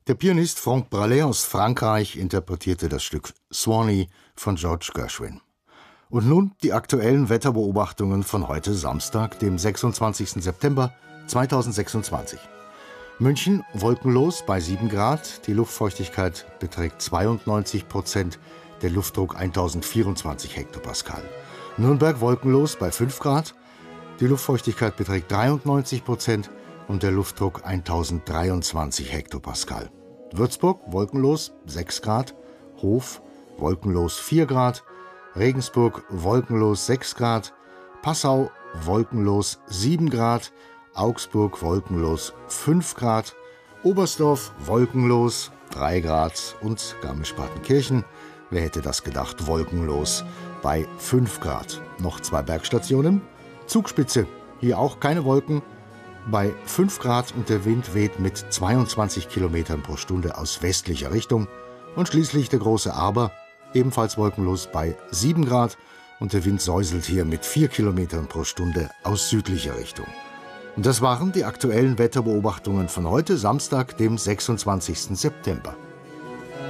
Der Pianist Franck Bralet aus Frankreich interpretierte das Stück Swanee von George Gershwin. Und nun die aktuellen Wetterbeobachtungen von heute Samstag, dem 26. September 2026. München wolkenlos bei 7 Grad, die Luftfeuchtigkeit beträgt 92%, der Luftdruck 1024 Hektopascal. Nürnberg wolkenlos bei 5 Grad, die Luftfeuchtigkeit beträgt 93% und der Luftdruck 1023 Hektopascal. Würzburg wolkenlos 6 Grad, Hof wolkenlos 4 Grad, Regensburg wolkenlos 6 Grad, Passau wolkenlos 7 Grad, Augsburg wolkenlos 5 Grad, Oberstdorf wolkenlos 3 Grad und Garmisch-Partenkirchen, wer hätte das gedacht, wolkenlos bei 5 Grad. Noch 2 Bergstationen, Zugspitze, hier auch keine Wolken, bei 5 Grad und der Wind weht mit 22 Kilometern pro Stunde aus westlicher Richtung. Und schließlich der große Aber, ebenfalls wolkenlos bei 7 Grad und der Wind säuselt hier mit 4 Kilometern pro Stunde aus südlicher Richtung. Und das waren die aktuellen Wetterbeobachtungen von heute, Samstag, dem 26. September.